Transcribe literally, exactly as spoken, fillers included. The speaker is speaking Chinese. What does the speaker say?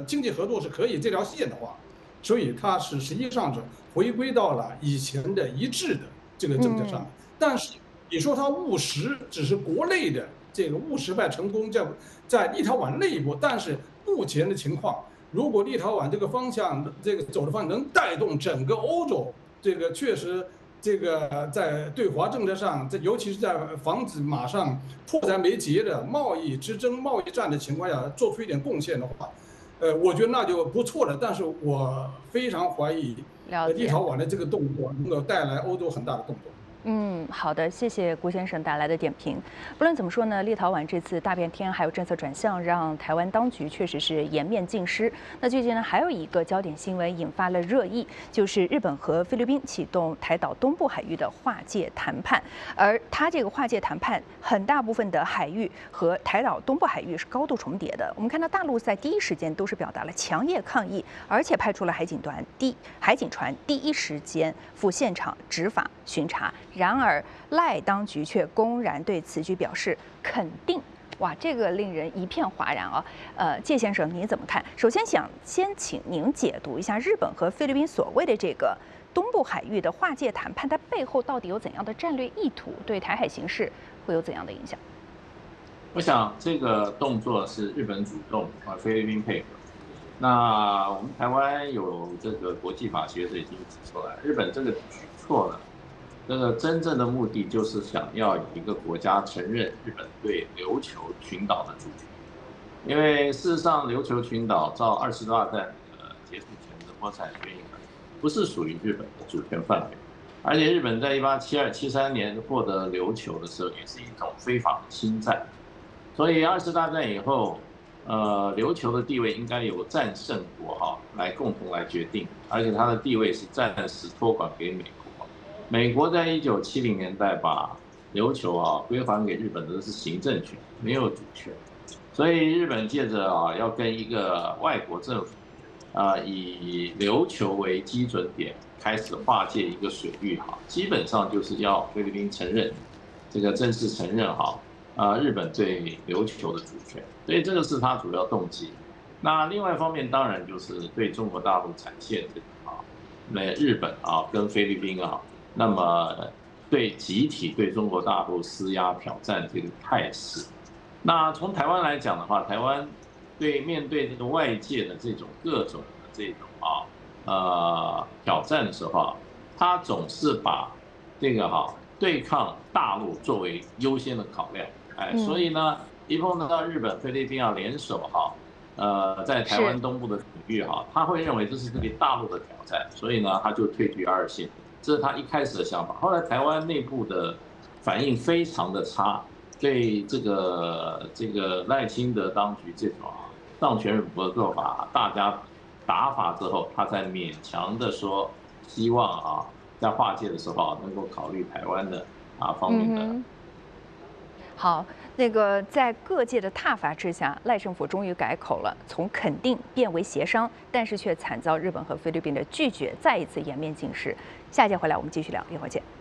经济合作是可以这条线的话，所以它是实际上是回归到了以前的一致的这个政策上嗯。 面。但是你说它务实，只是国内的这个务实派成功在在立陶宛内部，但是目前的情况，如果立陶宛这个方向这个走的方向能带动整个欧洲，这个确实。这个在对华政策上，这尤其是在防止马上迫在眉睫的贸易之争、贸易战的情况下，做出一点贡献的话，呃，我觉得那就不错了。但是我非常怀疑，呃，立了解。 陶宛的这个动作能够带来欧洲很大的动作。 嗯，好的，谢谢顾先生带来的点评。不论怎么说呢，立陶宛这次大变天还有政策转向，让台湾当局确实是颜面尽失。那最近呢，还有一个焦点新闻引发了热议，就是日本和菲律宾启动台岛东部海域的划界谈判。而它这个划界谈判，很大部分的海域和台岛东部海域是高度重叠的。我们看到大陆在第一时间都是表达了强烈抗议，而且派出了海警团第海警船第一时间赴现场执法巡查。然而，赖当局却公然对此举表示肯定。哇，这个令人一片哗然啊！呃，介先生，您怎么看？首先想先请您解读一下日本和菲律宾所谓的这个东部海域的划界谈判，它背后到底有怎样的战略意图，对台海形势会有怎样的影响？ 我想这个动作是日本主动，啊，菲律宾配合。那我们台湾有这个国际法学者已经指出来，日本这个举措呢。这个真正的目的就是想要有一个国家承认日本对琉球群岛的主权，因为事实上琉球群岛照二次大战的结束前的波采决议呢，不是属于日本的主权范围，而且日本在一八七二、七三年获得琉球的时候，也是一种非法的侵占，所以二次大战以后，呃，琉球的地位应该由战胜国哈来共同来决定，而且它的地位是暂时托管给美国。美国在一九七零年代把琉球啊归还给日本的是行政权，没有主权，所以日本借着啊要跟一个外国政府啊以琉球为基准点开始划界一个水域哈，基本上就是要菲律宾承认这个正式承认哈啊日本对琉球的主权，所以这个是他主要动机。那另外一方面当然就是对中国大陆展现这个啊，那日本啊跟菲律宾啊。那么，对集体对中国大陆施压挑战这个态势，那从台湾来讲的话，台湾对面对这个外界的这种各种的这种啊呃挑战的时候啊，他总是把这个哈、啊、对抗大陆作为优先的考量，哎，所以呢，一碰到日本、菲律宾要联手哈、啊，呃，在台湾东部的领域哈、啊，他会认为这是对大陆的挑战，所以呢，他就退居二线。这是他一开始的想法，后来台湾内部的反应非常的差，对这个这个赖清德当局这种啊丧权辱国的做法，大家打法之后，他才勉强的说，希望啊在划界的时候啊能够考虑台湾的啊方面的。 嗯好，那个在各界的挞伐之下，赖政府终于改口了，从肯定变为协商，但是却惨遭日本和菲律宾的拒绝，再一次颜面尽失。下一节回来我们继续聊，一会儿见。